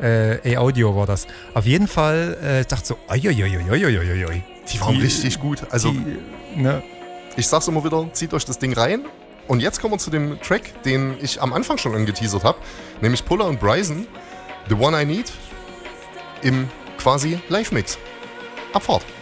A-Audio war das. Auf jeden Fall dachte so, oi. Die waren richtig gut. Also, ich sag's immer wieder, zieht euch das Ding rein. Und jetzt kommen wir zu dem Track, den ich am Anfang schon angeteasert habe, nämlich Puller und Bryson, The One I Need, im quasi Live-Mix. Abfahrt.